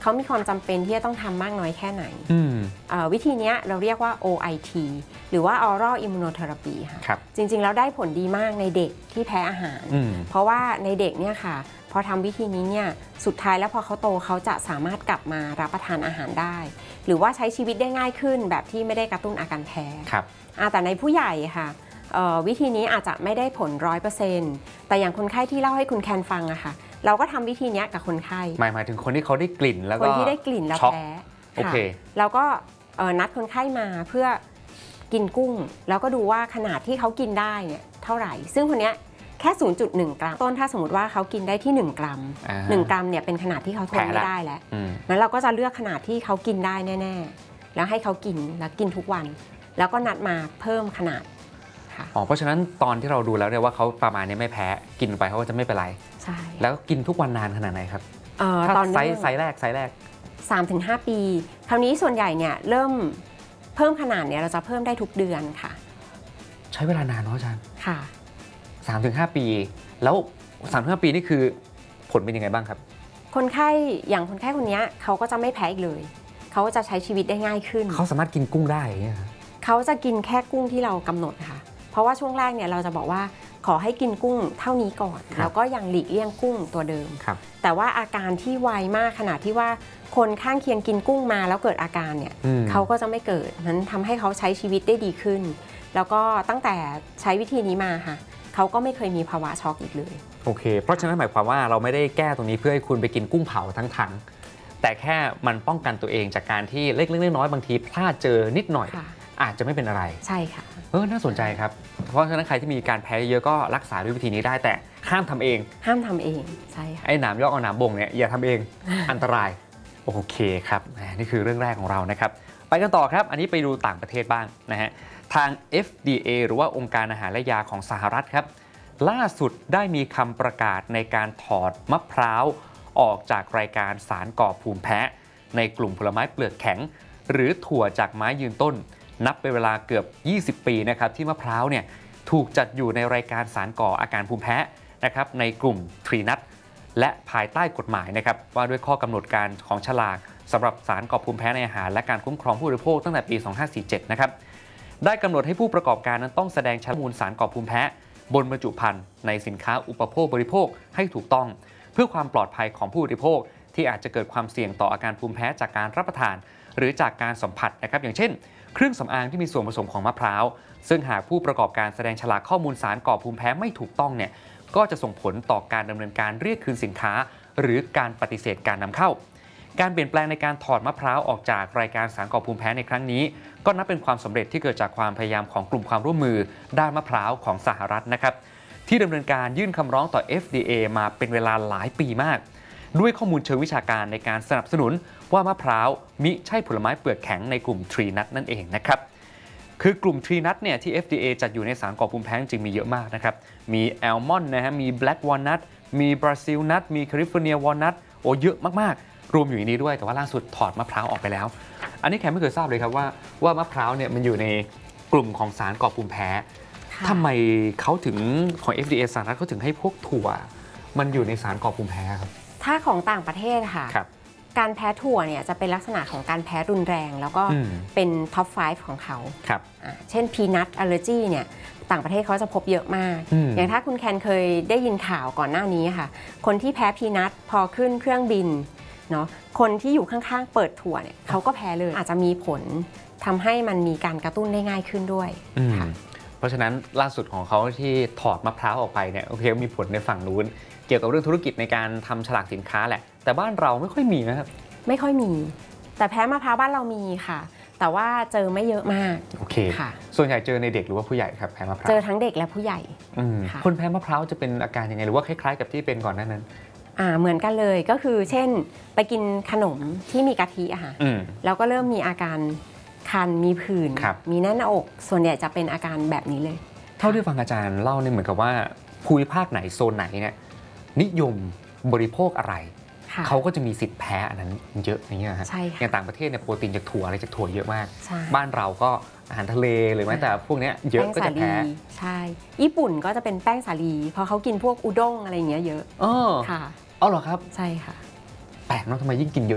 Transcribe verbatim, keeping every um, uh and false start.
เขามีความจำเป็นที่จะต้องทำมากน้อยแค่ไหนวิธีนี้เราเรียกว่า โอ ไอ ที หรือว่า Oral Immunotherapy ค่ะจริงๆแล้วได้ผลดีมากในเด็กที่แพ้อาหารเพราะว่าในเด็กเนี่ยค่ะพอทำวิธีนี้เนี่ยสุดท้ายแล้วพอเขาโตเขาจะสามารถกลับมารับประทานอาหารได้หรือว่าใช้ชีวิตได้ง่ายขึ้นแบบที่ไม่ได้กระตุ้นอาการแพ้แต่ในผู้ใหญ่ค่ะวิธีนี้อาจจะไม่ได้ผล ร้อยเปอร์เซ็นต์ แต่อย่างคนไข้ที่เล่าให้คุณแคนฟังอะค่ะเราก็ทำวิธีนี้กับคนไข้หมายหมายถึงคนที่เขาได้กลิ่นแล้วก็คนที่ได้กลิ่นแล้วแพ้โอเคเราก็นัดคนไข้มาเพื่อกินกุ้งแล้วก็ดูว่าขนาดที่เขากินได้เนี่ยเท่าไหร่ซึ่งคนนี้แค่ ศูนย์จุดหนึ่ง กรัมต้นถ้าสมมติว่าเขากินได้ที่หนึ่งกรัมหนึ่งกรัมเนี่ยเป็นขนาดที่เขาทนไม่ได้แล้วนั้นเราก็จะเลือกขนาดที่เขากินได้แน่ๆแล้วให้เขากินแล้วกินทุกวันแล้วก็นัดมาเพิ่มขนาดอ๋อเพราะฉะนั้นตอนที่เราดูแล้วเนี่ยว่าเขาประมาณนี้ไม่แพ้กินไปเขาก็จะไม่เป็นไรใช่แล้วกินทุกวันนานขนาดไหนครับถ้าไซส์ไซส์แรกไซส์แรกสามถึงห้า ปีคราวนี้ส่วนใหญ่เนี่ยเริ่มเพิ่มขนาดเนี่ยเราจะเพิ่มได้ทุกเดือนค่ะใช้เวลานานเนาะอาจารย์ค่ะสามถึงห้า ปีแล้ว สามถึงห้า ปีนี่คือผลเป็นยังไงบ้างครับคนไข้อย่างคนไข้คนนี้เขาก็จะไม่แพ้อีกเลยเขาจะใช้ชีวิตได้ง่ายขึ้นเขาสามารถกินกุ้งได้เนี่ยเขาจะกินแค่กุ้งที่เรากำหนดค่ะเพราะว่าช่วงแรกเนี่ยเราจะบอกว่าขอให้กินกุ้งเท่านี้ก่อนแล้วก็ยังหลีกเลี่ยงกุ้งตัวเดิมแต่ว่าอาการที่ไวมากขนาดที่ว่าคนข้างเคียงกินกุ้งมาแล้วเกิดอาการเนี่ยเขาก็จะไม่เกิดนั้นทำให้เขาใช้ชีวิตได้ดีขึ้นแล้วก็ตั้งแต่ใช้วิธีนี้มาค่ะเขาก็ไม่เคยมีภาวะช็อกอีกเลยโอเคเพราะฉะนั้นหมายความว่าเราไม่ได้แก้ตรงนี้เพื่อให้คุณไปกินกุ้งเผาทั้งถังแต่แค่มันป้องกันตัวเองจากการที่เล็กๆน้อยๆบางทีพลาดเจอนิดหน่อยอาจจะไม่เป็นอะไรใช่ค่ะเออน่าสนใจครับเพราะฉะนั้นใครที่มีการแพ้เยอะก็รักษาด้วยวิธีนี้ได้แต่ห้ามทำเองห้ามทำเองใช่ค่ะไอ้หนามยอกเอาหนามบ่งเนี่ยอย่าทำเองอันตรายโอเคครับนี่คือเรื่องแรกของเรานะครับไปกันต่อครับอันนี้ไปดูต่างประเทศบ้างนะฮะทาง เอฟ ดี เอ หรือว่าองค์การอาหารและยาของสหรัฐครับล่าสุดได้มีคำประกาศในการถอดมะพร้าวออกจากรายการสารก่อภูมิแพ้ในกลุ่มผลไม้เปลือกแข็งหรือถั่วจากไม้ยืนต้นนับเป็นเวลาเกือบยี่สิบปีนะครับที่มะพร้าวเนี่ยถูกจัดอยู่ในรายการสารก่ออาการภูมิแพ้นะครับในกลุ่มทรีนัทและภายใต้กฎหมายนะครับว่าด้วยข้อกำหนดการของฉลากสำหรับสารก่อภูมิแพ้ในอาหารและการคุ้มครองผู้บริโภคตั้งแต่ปีสองพันห้าร้อยสี่สิบเจ็ดนะครับได้กำหนดให้ผู้ประกอบการนั้นต้องแสดงข้อมูลสารก่อภูมิแพ้บนบรรจุภัณฑ์ในสินค้าอุปโภคบริโภคให้ถูกต้องเพื่อความปลอดภัยของผู้บริโภคที่อาจจะเกิดความเสี่ยงต่ออาการภูมิแพ้จากการรับประทานหรือจากการสัมผัสนะครับอย่างเช่นเครื่องสำอางที่มีส่วนผสมของมะพร้าวซึ่งหากผู้ประกอบการแสดงฉลากข้อมูลสารก่อภูมิแพ้ไม่ถูกต้องเนี่ยก็จะส่งผลต่อการดำเนินการเรียกคืนสินค้าหรือการปฏิเสธการนำเข้าการเปลี่ยนแปลงในการถอดมะพร้าวออกจากรายการสารก่อภูมิแพ้ในครั้งนี้ก็นับเป็นความสำเร็จที่เกิดจากความพยายามของกลุ่มความร่วมมือด้านมะพร้าวของสหรัฐนะครับที่ดำเนินการยื่นคำร้องต่อ เอฟ ดี เอ มาเป็นเวลาหลายปีมากด้วยข้อมูลเชิงวิชาการในการสนับสนุนว่ามะพร้าวมิใช่ผลไม้เปลือกแข็งในกลุ่มทรีนัทนั่นเองนะครับคือกลุ่มทรีนัทเนี่ยที่ เอฟ ดี เอ จัดอยู่ในสารก่อภูมิแพ้จริงมีเยอะมากนะครับมีแอลมอนด์นะฮะมีแบล็กวอลนัทมีบราซิลนัทมีแคลิฟอร์เนียวอลนัทโอ้เยอะมากๆรวมอยู่ในนี้ด้วยแต่ว่าล่าสุดถอดมะพร้าวออกไปแล้วอันนี้แขกไม่เคยทราบเลยครับว่าว่ามะพร้าวเนี่ยมันอยู่ในกลุ่มของสารก่อภูมิแพ้ทำไมเขาถึงของ เอฟ ดี เอ สหรัฐเขาถึงให้พวกถั่วมันอยู่ในสารก่อภูมิแพ้ครับถ้าของต่างประเทศค่ะการแพ้ถั่วเนี่ยจะเป็นลักษณะของการแพ้รุนแรงแล้วก็เป็นท็อปไฟว์ของเขาเช่นพีนัทอัลเลอร์จีเนี่ยต่างประเทศเขาจะพบเยอะมากอย่างถ้าคุณแคนเคยได้ยินข่าวก่อนหน้านี้ค่ะคนที่แพ้พีนัทพอขึ้นเครื่องบินเนาะคนที่อยู่ข้างๆเปิดถั่วเนี่ยเขาก็แพ้เลยอาจจะมีผลทำให้มันมีการกระตุ้นได้ง่ายขึ้นด้วยค่ะเพราะฉะนั้นล่าสุดของเขาที่ถอดมะพร้าวออกไปเนี่ยโอเคมีผลในฝั่งนู้นเกี่ยวกับเรื่องธุรกิจในการทำฉลากสินค้าแหละแต่บ้านเราไม่ค่อยมีนะครับไม่ค่อยมีแต่แพ้มะพร้าวบ้านเรามีค่ะแต่ว่าเจอไม่เยอะมากโอเคค่ะส่วนใหญ่เจอในเด็กหรือว่าผู้ใหญ่ครับแพ้มะพร้าวเจอทั้งเด็กและผู้ใหญ่คนแพ้มะพร้าวจะเป็นอาการยังไงหรือว่าคล้ายๆกับที่เป็นก่อนหน้านั้นอ่าเหมือนกันเลยก็คือเช่นไปกินขนมที่มีกะทิอะค่ะแล้วก็เริ่มมีอาการคันมีผื่นมีแน่นหน้าอกส่วนใหญ่จะเป็นอาการแบบนี้เลยเท่าที่ฟังอาจารย์เล่าเนี่ยเหมือนกับว่าภูมิภาคไหนโซนไหนเนี่ยนิยมบริโภคอะไรเขาก็จะมีสิทธิ์แพ้อันนั้นเยอะอย่างเงี้ยฮะอย่างต่างประเทศเนี่ยโปรตีนจากถั่วอะไรจากถั่วเยอะมากบ้านเราก็อาหารทะเลหรือแม้แต่พวกนี้เยอะก็จะแพ้ใช่ญี่ปุ่นก็จะเป็นแป้งสาลีเพราะเขากินพวกอุด้งอะไรอย่างเงี้ยเยอะอ๋อค่ะอ๋อเหรอครับใช่ค่ะแปลกเนาะทำไมยิ่งกินเยอะ